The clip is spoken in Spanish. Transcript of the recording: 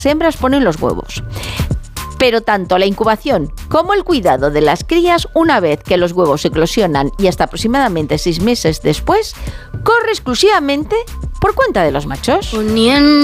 hembras ponen los huevos. Pero tanto la incubación como el cuidado de las crías, una vez que los huevos eclosionan y hasta aproximadamente 6 meses después, corre exclusivamente por cuenta de los machos.